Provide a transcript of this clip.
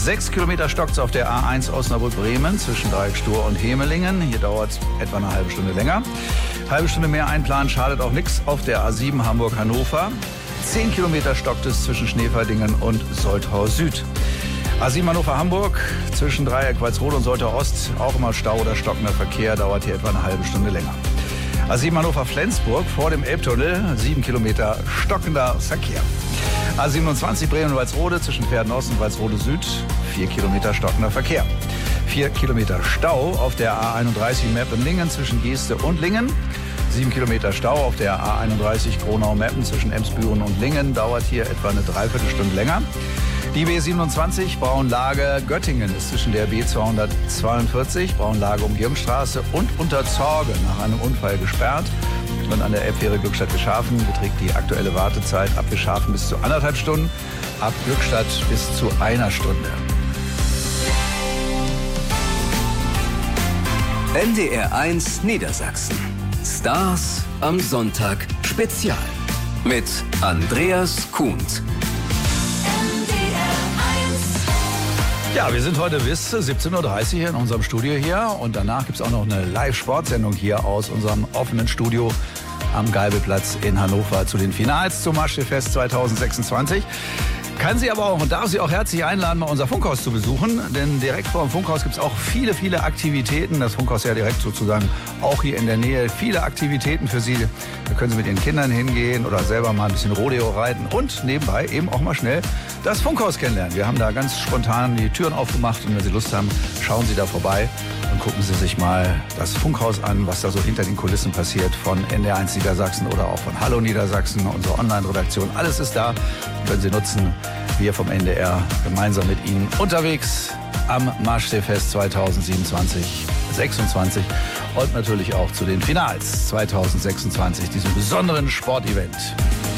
6 Kilometer stockt's auf der A1 Osnabrück-Bremen zwischen Dreieck-Stur und Hemelingen. Hier dauert es etwa eine halbe Stunde länger. Halbe Stunde mehr einplanen schadet auch nichts auf der A7 Hamburg-Hannover. 10 Kilometer stockt es zwischen Schneeferdingen und Soltau Süd. A7 Hannover-Hamburg zwischen Dreieck Walsrode und Soltau Ost, auch immer Stau oder stockender Verkehr, dauert hier etwa eine halbe Stunde länger. A7 Hannover-Flensburg vor dem Elbtunnel, 7 Kilometer stockender Verkehr. A27 Bremen-Walsrode zwischen Pferden-Ost und Walsrode Süd, 4 Kilometer stockender Verkehr. 4 Kilometer Stau auf der A31 Meppen-Lingen zwischen Geeste und Lingen. 7 Kilometer Stau auf der A31 Gronau-Meppen zwischen Emsbüren und Lingen, dauert hier etwa eine Dreiviertelstunde länger. Die B27 Braunlage-Göttingen ist zwischen der B242 Braunlage-Umgehungsstraße und Unterzorge nach einem Unfall gesperrt. Und an der Elbfähre Glückstadt-Wischhafen beträgt die aktuelle Wartezeit ab Wischhafen bis zu 1,5 Stunden, ab Glückstadt bis zu 1 Stunde. NDR1 Niedersachsen. Stars am Sonntag Spezial mit Andreas Kuhnt. Ja, wir sind heute bis 17.30 Uhr hier in unserem Studio hier und danach gibt es auch noch eine Live-Sportsendung hier aus unserem offenen Studio am Geibelplatz in Hannover zu den Finals zum Maschsee-Fest 2026. Kann Sie aber auch und darf Sie auch herzlich einladen, mal unser Funkhaus zu besuchen, denn direkt vor dem Funkhaus gibt es auch viele, viele Aktivitäten. Das Funkhaus ja direkt sozusagen auch hier in der Nähe. Viele Aktivitäten für Sie. Da können Sie mit Ihren Kindern hingehen oder selber mal ein bisschen Rodeo reiten und nebenbei eben auch mal schnell das Funkhaus kennenlernen. Wir haben da ganz spontan die Türen aufgemacht und wenn Sie Lust haben, schauen Sie da vorbei und gucken Sie sich mal das Funkhaus an, was da so hinter den Kulissen passiert von NDR1 Niedersachsen oder auch von Hallo Niedersachsen, unsere Online-Redaktion. Alles ist da, können Sie nutzen. Wir vom NDR gemeinsam mit Ihnen unterwegs am Maschsee-Fest 2027-26 und natürlich auch zu den Finals 2026, diesem besonderen Sportevent.